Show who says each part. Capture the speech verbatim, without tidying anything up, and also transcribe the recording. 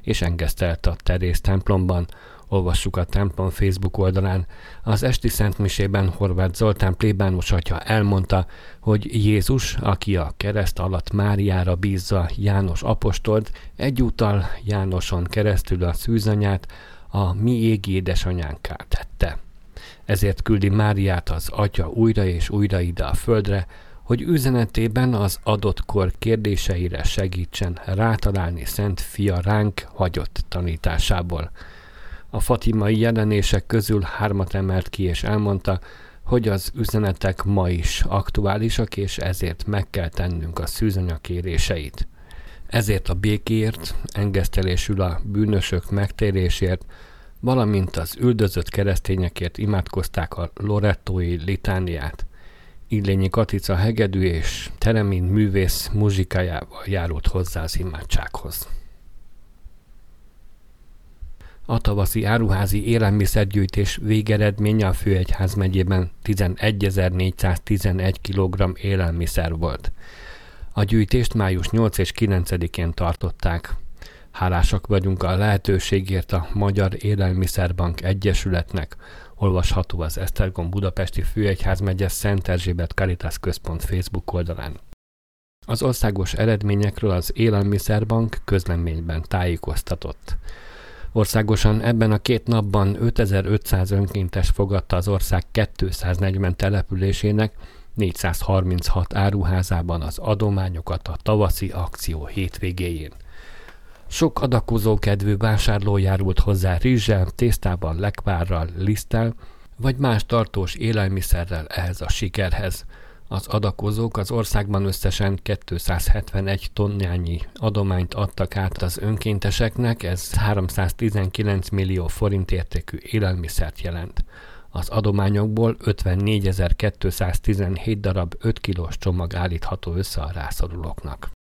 Speaker 1: és engesztelt a Teréz templomban. Olvassuk a templom Facebook oldalán. Az esti szentmisében Horváth Zoltán plébános atya elmondta, hogy Jézus, aki a kereszt alatt Máriára bízza János apostolt, egyúttal Jánoson keresztül a szűzanyát a mi égi édesanyánká tette. Ezért küldi Máriát az atya újra és újra ide a földre, hogy üzenetében az adott kor kérdéseire segítsen rátalálni Szent Fia ránk hagyott tanításából. A fatimai jelenések közül hármat emelt ki és elmondta, hogy az üzenetek ma is aktuálisak, és ezért meg kell tennünk a szűzanya kéréseit. Ezért a békéért, engesztelésül a bűnösök megtérésért, valamint az üldözött keresztényekért imádkozták a lorettói litániát. Illényi Katica hegedű és Teremin művész muzsikájával járult hozzá az imádsághoz. A tavaszi áruházi élelmiszergyűjtés végeredménye a Főegyház megyében tizenegyezer-négyszáztizenegy kilogramm élelmiszer volt. A gyűjtést május nyolcadikán és kilencedikén tartották. Hálásak vagyunk a lehetőségért a Magyar Élelmiszerbank Egyesületnek, olvasható az Esztergom Budapesti Főegyházmegye Szent Erzsébet Caritas Központ Facebook oldalán. Az országos eredményekről az Élelmiszerbank közleményben tájékoztatott. Országosan ebben a két napban ötezer-ötszáz önkéntes fogadta az ország kétszáznegyven településének négyszázharminchat áruházában az adományokat a tavaszi akció hétvégéjén. Sok adakozókedvű vásárló járult hozzá rizssel, tésztával, lekvárral, liszttel, vagy más tartós élelmiszerrel ehhez a sikerhez. Az adakozók az országban összesen kétszázhetvenegy tonnányi adományt adtak át az önkénteseknek, ez háromszáztizenkilenc millió forint értékű élelmiszert jelent. Az adományokból ötvennégyezer-kétszáztizenhét darab öt kilós csomag állítható össze a rászorulóknak.